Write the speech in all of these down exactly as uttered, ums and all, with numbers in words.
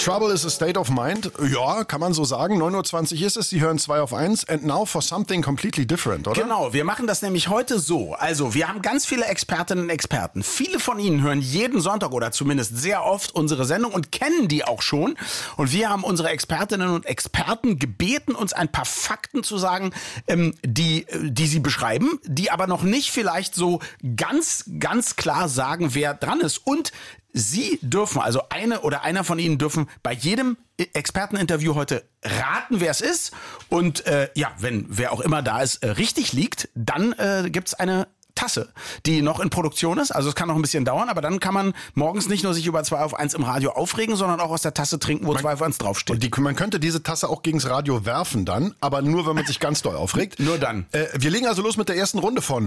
Trouble is a state of mind. Ja, kann man so sagen. neun Uhr zwanzig ist es. Sie hören zwei auf eins. And now for something completely different, oder? Genau, wir machen das nämlich heute so. Also, wir haben ganz viele Expertinnen und Experten. Viele von Ihnen hören jeden Sonntag oder zumindest sehr oft unsere Sendung und kennen die auch schon. Und wir haben unsere Expertinnen und Experten gebeten, uns ein paar Fakten zu sagen, ähm, die, die sie beschreiben, die aber noch nicht vielleicht so ganz, ganz klar sagen, wer dran ist. Und Sie dürfen, also eine oder einer von Ihnen dürfen bei jedem Experteninterview heute raten, wer es ist. Und äh, ja, wenn wer auch immer da ist, äh, richtig liegt, dann äh, gibt's eine Tasse, die noch in Produktion ist. Also es kann noch ein bisschen dauern, aber dann kann man morgens nicht nur sich über zwei auf eins im Radio aufregen, sondern auch aus der Tasse trinken, wo man, zwei auf eins draufsteht. Und die, man könnte diese Tasse auch gegens Radio werfen dann, aber nur, wenn man sich ganz doll aufregt. Nur dann. Äh, wir legen also los mit der ersten Runde von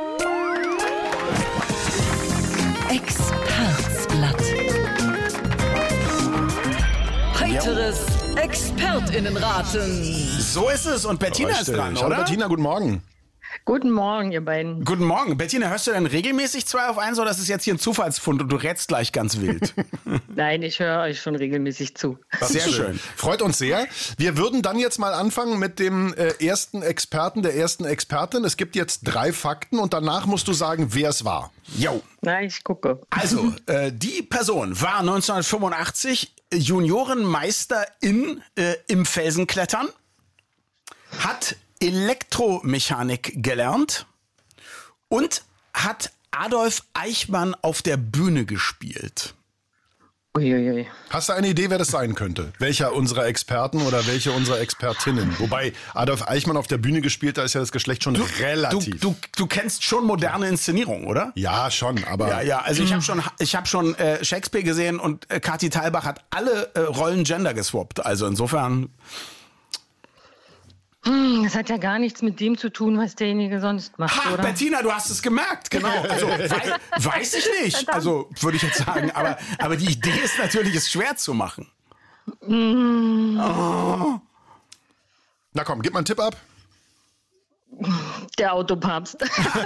Expertsblatt. Heiteres ExpertInnenraten. So ist es und Bettina ist dran, Hallo oder? Bettina, guten Morgen. Guten Morgen, ihr beiden. Guten Morgen. Bettina, hörst du denn regelmäßig zwei auf eins oder ist es jetzt hier ein Zufallsfund und du rätst gleich ganz wild? Nein, ich höre euch schon regelmäßig zu. Sehr schön. Freut uns sehr. Wir würden dann jetzt mal anfangen mit dem äh, ersten Experten, der ersten Expertin. Es gibt jetzt drei Fakten und danach musst du sagen, wer es war. Jo. Na, ich gucke. Also, äh, die Person war neunzehnhundertfünfundachtzig Juniorenmeisterin äh, im Felsenklettern, hat Elektromechanik gelernt und hat Adolf Eichmann auf der Bühne gespielt. Uiuiui. Hast du eine Idee, wer das sein könnte? Welcher unserer Experten oder welche unserer Expertinnen? Wobei Adolf Eichmann auf der Bühne gespielt, da ist ja das Geschlecht schon Du, relativ. du, du kennst schon moderne Inszenierungen, oder? Ja, schon, aber... Ja, ja, also ich habe schon, ich hab schon äh, Shakespeare gesehen und äh, Kathi Thalbach hat alle äh, Rollen Gender geswappt. Also insofern... Das hat ja gar nichts mit dem zu tun, was derjenige sonst macht, Ha, oder? Bettina, du hast es gemerkt, genau. Also wei weiß ich nicht, Verdammt. also würde ich jetzt sagen, aber, aber die Idee ist natürlich, es schwer zu machen. Mm. Oh. Na komm, gib mal einen Tipp ab. Der Autopapst.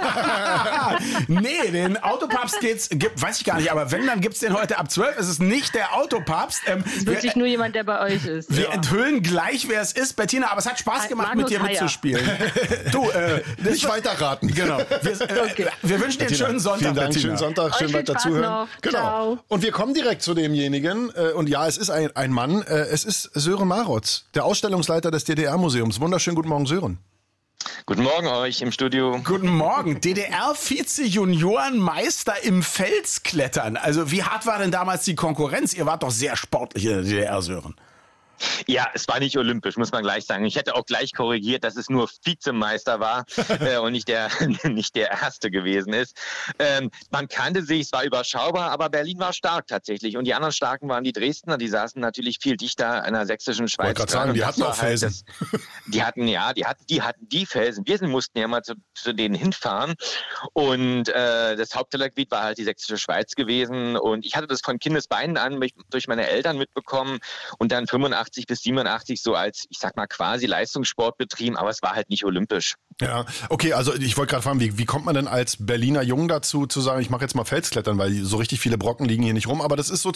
Nee, den Autopapst geht's, gibt, weiß ich gar nicht, aber wenn, dann gibt's den heute ab zwölf. Es ist nicht der Autopapst. Ähm, Wirklich wir, nur jemand, der bei euch ist. wir Ja. enthüllen gleich, wer es ist, Bettina, aber es hat Spaß gemacht, Magnus mit dir Heyer. mitzuspielen. Du, äh, das Nicht weiterraten. Genau. Wir, äh, Okay. wir wünschen dir einen schönen Sonntag, Vielen Dank, Bettina. schönen Sonntag, schön Euch viel weiter Spaß zuhören. noch. Genau. Ciao. Und wir kommen direkt zu demjenigen. äh, Und ja, es ist ein, ein Mann. äh, Es ist Sören Marotz, der Ausstellungsleiter des D D R-Museums. Wunderschönen guten Morgen, Sören. Guten Morgen euch im Studio. Guten Morgen. D D R-Vize-Juniorenmeister im Felsklettern. Also wie hart war denn damals die Konkurrenz? Ihr wart doch sehr sportlich in der D D R, Sören. Ja, es war nicht olympisch, muss man gleich sagen. Ich hätte auch gleich korrigiert, dass es nur Vizemeister war äh, und nicht der nicht der Erste gewesen ist. Ähm, man kannte sich, es war überschaubar, aber Berlin war stark tatsächlich. Und die anderen Starken waren die Dresdner, die saßen natürlich viel dichter an der sächsischen Schweiz. Ich wollte gerade sagen, die hatten auch Felsen. Halt das, die hatten, ja, die hatten, die hatten die Felsen. Wir mussten ja mal zu, zu denen hinfahren. Und äh, das Haupttellergebiet war halt die sächsische Schweiz gewesen. Und ich hatte das von Kindesbeinen an durch meine Eltern mitbekommen und dann fünfundachtzig bis siebenundachtzig so als, ich sag mal, quasi Leistungssport betrieben, aber es war halt nicht olympisch. Ja, okay, also ich wollte gerade fragen, wie, wie kommt man denn als Berliner Jung dazu, zu sagen, ich mache jetzt mal Felsklettern, weil so richtig viele Brocken liegen hier nicht rum, aber das ist so